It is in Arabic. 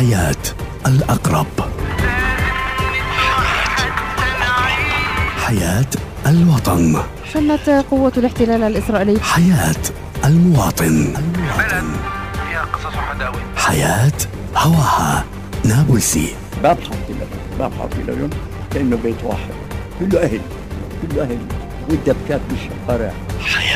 حياة الأقرب، حياة الوطن، شنت قوة الاحتلال الإسرائيلي حياة المواطن، فيها قصص وحداوي، حياة هواها نابلسي. ببحر في لون كأنه بيت واحد، كله أهل والدبكات بالشوارع.